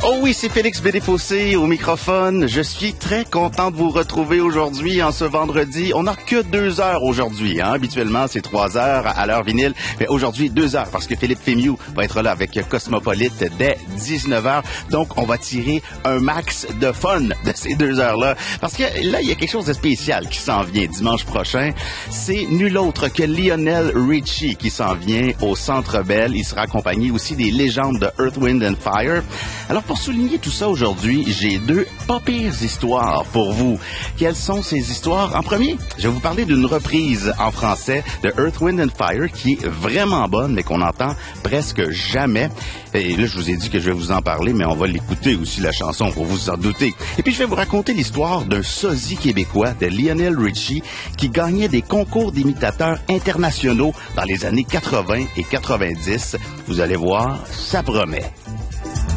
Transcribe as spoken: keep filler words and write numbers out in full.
Oh oui, c'est Félix Bédéfossé au microphone. Je suis très content de vous retrouver aujourd'hui en ce vendredi. On n'a que deux heures aujourd'hui. Hein? Habituellement, c'est trois heures à l'heure vinyle. Mais aujourd'hui, deux heures parce que Philippe Fémiou va être là avec Cosmopolite dès dix-neuf heures. Donc, on va tirer un max de fun de ces deux heures-là. Parce que là, il y a quelque chose de spécial qui s'en vient dimanche prochain. C'est nul autre que Lionel Richie qui s'en vient au Centre Bell. Il sera accompagné aussi des légendes de Earth, Wind and Fire. Alors, pour souligner tout ça aujourd'hui, j'ai deux pas pires histoires pour vous. Quelles sont ces histoires? En premier, je vais vous parler d'une reprise en français de Earth, Wind and Fire qui est vraiment bonne, mais qu'on entend presque jamais. Et là, je vous ai dit que je vais vous en parler, mais on va l'écouter aussi, la chanson, pour vous en douter. Et puis, je vais vous raconter l'histoire d'un sosie québécois, de Lionel Richie, qui gagnait des concours d'imitateurs internationaux dans les années quatre-vingts et quatre-vingt-dix. Vous allez voir, ça promet.